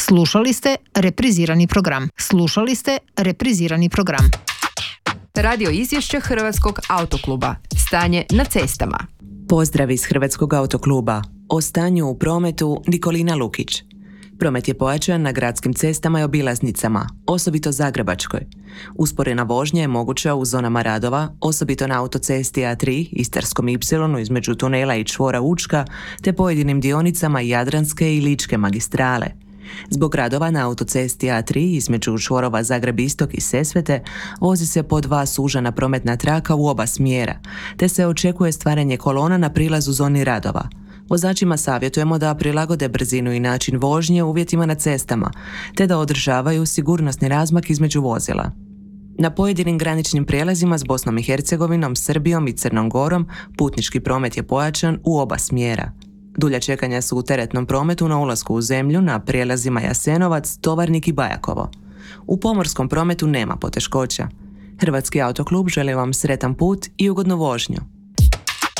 Slušali ste reprizirani program. Radio izvješće Hrvatskog autokluba. Stanje na cestama. Pozdrav iz Hrvatskog autokluba. O stanju u prometu Nikolina Lukić. Promet je pojačan na gradskim cestama i obilaznicama, osobito Zagrebačkoj. Usporena vožnja je moguća u zonama radova, osobito na autocesti A3, Istarskom Y između tunela i čvora Učka, te pojedinim dionicama Jadranske i Ličke magistrale. Zbog radova na autocesti A3 između čvorova Zagreb Istok i Sesvete vozi se po 2 sužana prometna traka u oba smjera, te se očekuje stvaranje kolona na prilazu zoni radova. Vozačima savjetujemo da prilagode brzinu i način vožnje uvjetima na cestama, te da održavaju sigurnosni razmak između vozila. Na pojedinim graničnim prijelazima s Bosnom i Hercegovinom, Srbijom i Crnom Gorom putnički promet je pojačan u oba smjera. Dulja čekanja su u teretnom prometu na ulasku u zemlju na prijelazima Jasenovac, Tovarnik i Bajakovo. U pomorskom prometu nema poteškoća. Hrvatski autoklub želi vam sretan put i ugodnu vožnju.